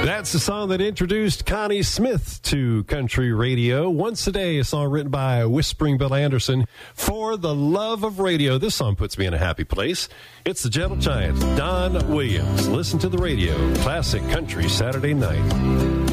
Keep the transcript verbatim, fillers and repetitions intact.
That's the song that introduced Connie Smith to country radio. Once a Day, a song written by Whispering Bill Anderson. For the Love of Radio. This song puts me in a happy place. It's the Gentle Giant, Don Williams. Listen to the radio. Classic Country Saturday Night.